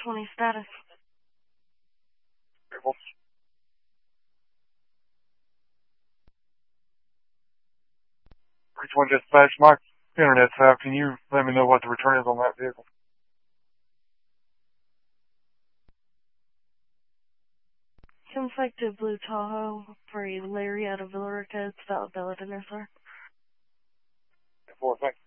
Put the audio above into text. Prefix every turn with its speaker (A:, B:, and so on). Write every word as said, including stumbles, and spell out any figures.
A: twenty status.
B: Reach one dispatch, my internet's out. Can you let me know what the return is on that vehicle?
A: Seems like the Blue Tahoe for a Larry out of Villa Rica. It's valid, valid in there, sir.
B: Four, thanks.